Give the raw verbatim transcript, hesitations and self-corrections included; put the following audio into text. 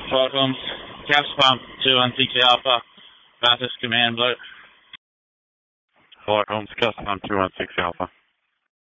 Flight Comms, gas pump two one six Alpha, Bathurst command bloke. Flight Comms, gas pump two one six Alpha.